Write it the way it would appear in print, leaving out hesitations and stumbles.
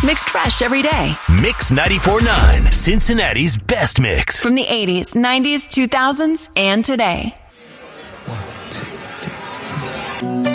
mixed fresh every day. Mix 94.9, Cincinnati's best mix. From the 80s, 90s, 2000s, and today.